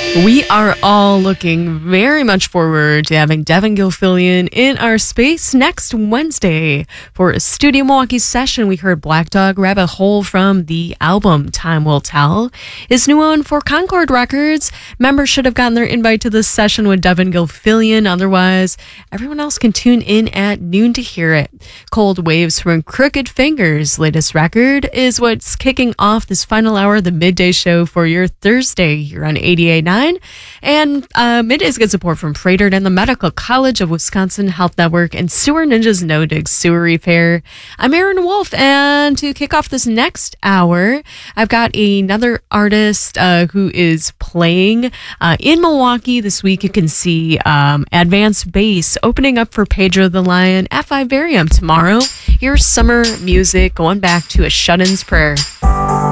We are all looking very much forward to having Devin Gilfillian in our space next Wednesday for a Studio Milwaukee session. We heard Black Dog Rabbit Hole from the album Time Will Tell. His new one for Concord Records. Members should have gotten their invite to this session with Devin Gilfillian. Otherwise, everyone else can tune in at noon to hear it. Cold Waves from Crooked Fingers' latest record is what's kicking off this final hour of the midday show for your Thursday here on 88.9. And Midday's good support from Freighted and the Medical College of Wisconsin Health Network and Sewer Ninjas No Dig Sewer Repair. I'm Aaron Wolf, and to kick off this next hour, I've got another artist who is playing in Milwaukee this week. You can see Advanced Bass opening up for Pedro the Lion at Vivarium tomorrow. Here's summer music going back to A Shut-In's Prayer.